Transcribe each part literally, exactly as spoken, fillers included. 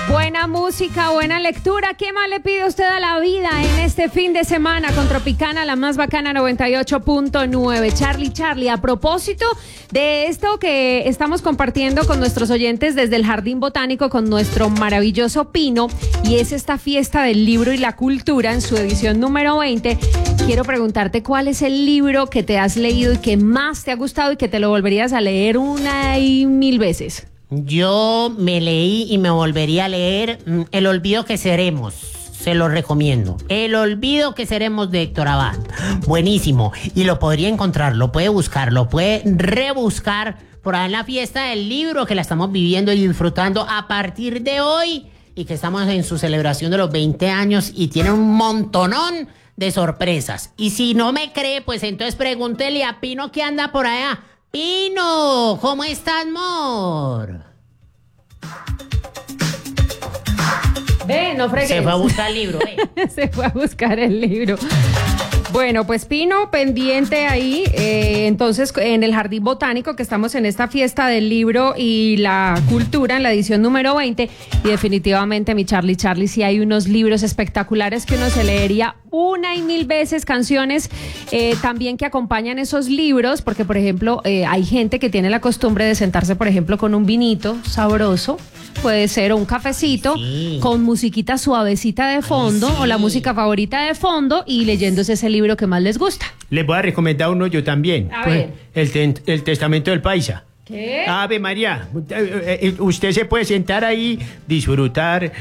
Buena música, buena lectura. ¿Qué más le pide usted a la vida en este fin de semana con Tropicana, la más bacana noventa y ocho punto nueve? Charlie, Charlie, a propósito de esto que estamos compartiendo con nuestros oyentes desde el Jardín Botánico con nuestro maravilloso Pino, y es esta fiesta del libro y la cultura en su edición número veinte, quiero preguntarte cuál es el libro que te has leído y que más te ha gustado y que te lo volverías a leer una y mil veces. Yo me leí y me volvería a leer mm, El olvido que seremos. Se lo recomiendo. El olvido que seremos de Héctor Abad. Buenísimo. Y lo podría encontrar, lo puede buscar, lo puede rebuscar por ahí en la fiesta del libro que la estamos viviendo y disfrutando a partir de hoy. Y que estamos en su celebración de los veinte años y tiene un montonón de sorpresas. Y si no me cree, pues entonces pregúntele a Pino que anda por allá. Pino, ¿cómo estás, amor? Ve, no fregues. Se fue a buscar el libro, eh. Se fue a buscar el libro. Bueno, pues Pino, pendiente ahí, eh, entonces en el Jardín Botánico, que estamos en esta fiesta del libro y la cultura en la edición número veinte, y definitivamente, mi Charlie, Charlie, sí hay unos libros espectaculares que uno se leería una y mil veces, canciones eh, también que acompañan esos libros, porque por ejemplo, eh, hay gente que tiene la costumbre de sentarse, por ejemplo, con un vinito sabroso, puede ser un cafecito, sí, con musiquita suavecita de fondo, ay, sí, o la música favorita de fondo, y leyéndose ese libro que más les gusta. Les voy a recomendar uno yo también. A ver. El, ten, el Testamento del Paisa. ¿Qué? Ave María, usted se puede sentar ahí, disfrutar, eh,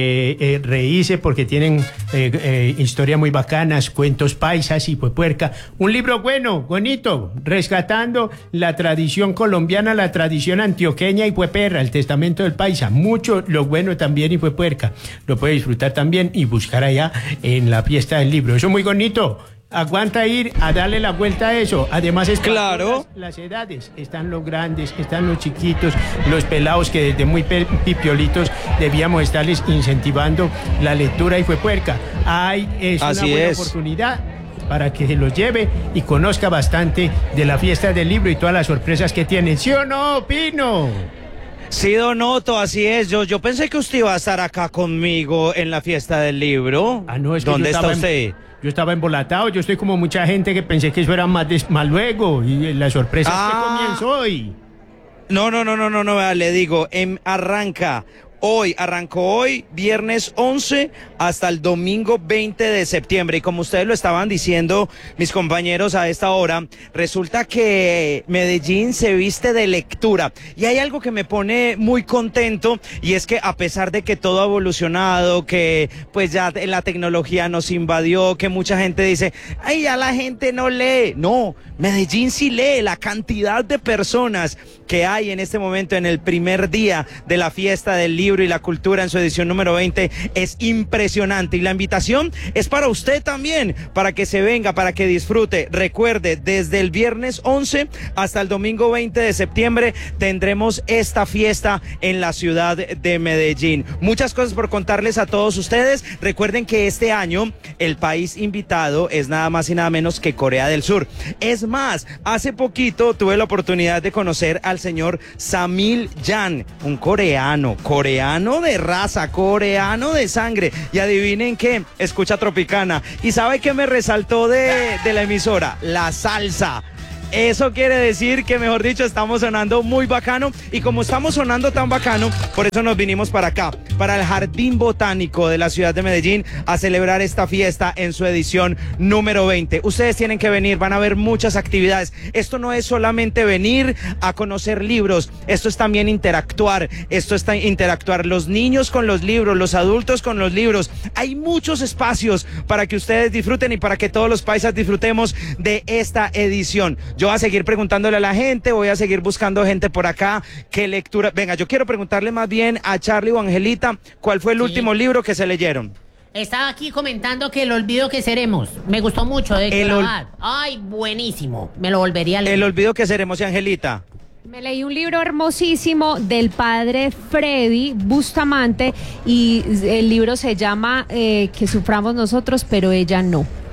eh, reírse, porque tienen eh, eh, historias muy bacanas, cuentos paisas y pues puerca. Un libro bueno, bonito, rescatando la tradición colombiana, la tradición antioqueña y pues perra, el Testamento del Paisa. Mucho lo bueno también y pues puerca. Lo puede disfrutar también y buscar allá en la fiesta del libro. Eso es muy bonito. Aguanta ir a darle la vuelta a eso. Además es claro, las, las edades. Están los grandes, están los chiquitos, los pelados que desde muy pipiolitos debíamos estarles incentivando la lectura y fue puerca. Hay es Así una buena es. oportunidad para que se los lleve y conozca bastante de la fiesta del libro y todas las sorpresas que tienen. ¿Sí o no, Pino? Sí, Don Otto, así es. Yo, yo pensé que usted iba a estar acá conmigo en la fiesta del libro. Ah, no, es que ¿Dónde yo está estaba usted? En... Yo estaba embolatado, yo estoy como mucha gente que pensé que eso era más, des, más luego, y la sorpresa ah. es que comienzo hoy. No, no, no, no, no, no, le digo, em, arranca hoy, arrancó hoy, viernes once, hasta el domingo veinte de septiembre. Y como ustedes lo estaban diciendo, mis compañeros, a esta hora, resulta que Medellín se viste de lectura. Y hay algo que me pone muy contento, y es que a pesar de que todo ha evolucionado, que pues ya la tecnología nos invadió, que mucha gente dice, ay, ya la gente no lee. No, Medellín sí lee. La cantidad de personas que hay en este momento en el primer día de la fiesta del libro y la cultura en su edición número veinte es impresionante, y la invitación es para usted también, para que se venga, para que disfrute. Recuerde, desde el viernes once hasta el domingo veinte de septiembre tendremos esta fiesta en la ciudad de Medellín. Muchas cosas por contarles a todos ustedes. Recuerden que este año el país invitado es nada más y nada menos que Corea del Sur. Es más, hace poquito tuve la oportunidad de conocer al señor Samil Jan, un coreano, coreano de raza, coreano de sangre, y adivinen qué, escucha Tropicana, y ¿sabe qué me resaltó de, de la emisora? La salsa. Eso quiere decir que, mejor dicho, estamos sonando muy bacano, y como estamos sonando tan bacano, por eso nos vinimos para acá, para el Jardín Botánico de la ciudad de Medellín, a celebrar esta fiesta en su edición número veinte. Ustedes tienen que venir, van a ver muchas actividades. Esto no es solamente venir a conocer libros, esto es también interactuar, esto es interactuar los niños con los libros, los adultos con los libros. Hay muchos espacios para que ustedes disfruten y para que todos los paisas disfrutemos de esta edición. Yo voy a seguir preguntándole a la gente, voy a seguir buscando gente por acá. ¿Qué lectura? Venga, yo quiero preguntarle más bien a Charlie o Angelita, ¿cuál fue el sí. último libro que se leyeron? Estaba aquí comentando que El olvido que seremos. Me gustó mucho, de Héctor ol... Abad. Ay, buenísimo. Me lo volvería a leer. El olvido que seremos, y Angelita. Me leí un libro hermosísimo del padre Freddy Bustamante, y el libro se llama eh, Que suframos nosotros, pero ella no.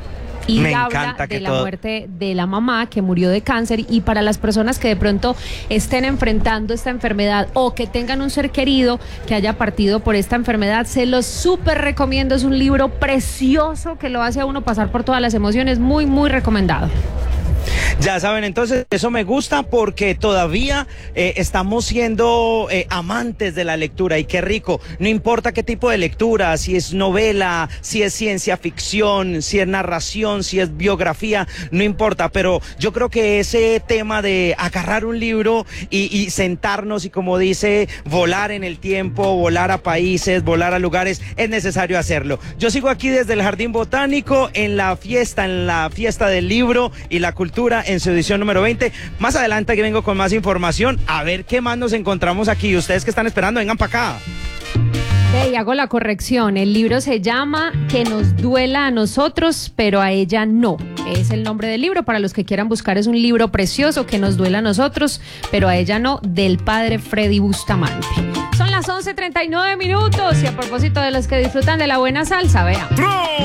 Y Me habla encanta que de la todo- muerte de la mamá que murió de cáncer, y para las personas que de pronto estén enfrentando esta enfermedad o que tengan un ser querido que haya partido por esta enfermedad, se los súper recomiendo. Es un libro precioso que lo hace a uno pasar por todas las emociones, muy, muy recomendado. Ya saben, entonces eso me gusta porque todavía eh, estamos siendo eh, amantes de la lectura, y qué rico. No importa qué tipo de lectura, si es novela, si es ciencia ficción, si es narración, si es biografía, no importa, pero yo creo que ese tema de agarrar un libro y, y sentarnos y, como dice, volar en el tiempo, volar a países, volar a lugares, es necesario hacerlo. Yo sigo aquí desde el Jardín Botánico en la fiesta, en la fiesta del libro y la cultura, en su edición número veinte. Más adelante que vengo con más información, a ver qué más nos encontramos aquí. Ustedes que están esperando, vengan para acá. Ve, y hago la corrección. El libro se llama Que nos duela a nosotros, pero a ella no. Es el nombre del libro. Para los que quieran buscar, es un libro precioso, Que nos duela a nosotros, pero a ella no, del padre Freddy Bustamante. Son las once treinta y nueve minutos, y a propósito de los que disfrutan de la buena salsa, vean.